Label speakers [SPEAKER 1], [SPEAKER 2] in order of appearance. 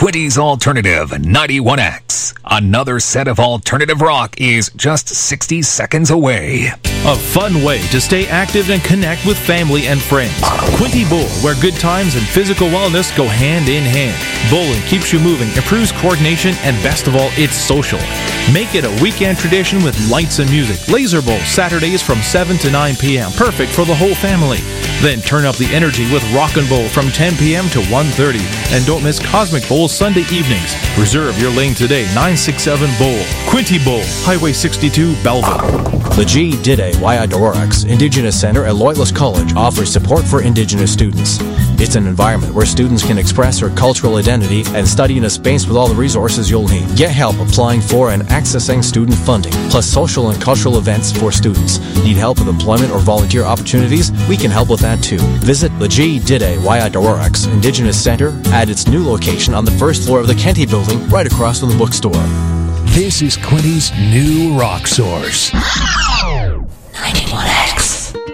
[SPEAKER 1] Quinty's Alternative 91X. Another set of alternative rock is just 60 seconds away.
[SPEAKER 2] A fun way to stay active and connect with family and friends. Quinty Bowl, where good times and physical wellness go hand in hand. Bowling keeps you moving, improves coordination, and best of all, it's social. Make it a weekend tradition with lights and music. Laser Bowl, Saturdays from 7 to 9 p.m. Perfect for the whole family. Then turn up the energy with Rockin' Bowl from 10 p.m. to 1:30. And don't miss Cosmic Bowl Sunday evenings. Reserve your lane today, 967 Bowl. Quinty Bowl, Highway 62, Belleville.
[SPEAKER 3] The G. Dide Waiadorix Indigenous Center at Loyalist College offers support for Indigenous students. It's an environment where students can express their cultural identity and study in a space with all the resources you'll need. Get help applying for and accessing student funding, plus social and cultural events for students. Need help with employment or volunteer opportunities? We can help with that too. Visit the G. Dide Waiadorix Indigenous Center at its new location on the first floor of the Kenty building, right across from the bookstore.
[SPEAKER 4] This is Quinty's new rock source.